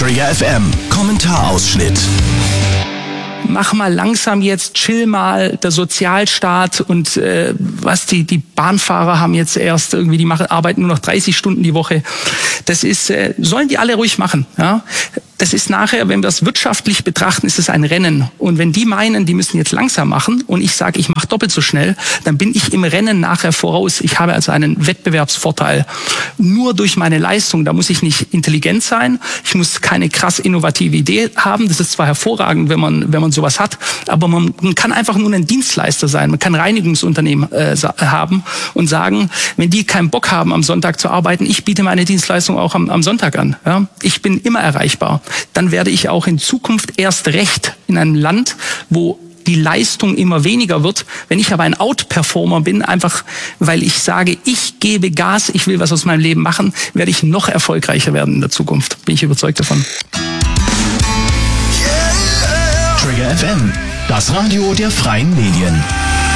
Trigger FM Kommentarausschnitt. Mach mal langsam jetzt, chill mal, der Sozialstaat und was die Bahnfahrer haben jetzt erst irgendwie, arbeiten nur noch 30 Stunden die Woche. Das ist, sollen die alle ruhig machen, ja. Das ist nachher, wenn wir es wirtschaftlich betrachten, ist es ein Rennen. Und wenn die meinen, die müssen jetzt langsam machen und ich sage, ich mache doppelt so schnell, dann bin ich im Rennen nachher voraus. Ich habe also einen Wettbewerbsvorteil nur durch meine Leistung. Da muss ich nicht intelligent sein, ich muss keine krass innovative Idee haben. Das ist zwar hervorragend, wenn man sowas hat, aber man kann einfach nur ein Dienstleister sein. Man kann Reinigungsunternehmen haben und sagen, wenn die keinen Bock haben, am Sonntag zu arbeiten, ich biete meine Dienstleistung auch am Sonntag an. Ja? Ich bin immer erreichbar. Dann werde ich auch in Zukunft erst recht in einem Land, wo die Leistung immer weniger wird. Wenn ich aber ein Outperformer bin, einfach weil ich sage, ich gebe Gas, ich will was aus meinem Leben machen, werde ich noch erfolgreicher werden in der Zukunft. Bin ich überzeugt davon. Trigger FM, das Radio der freien Medien.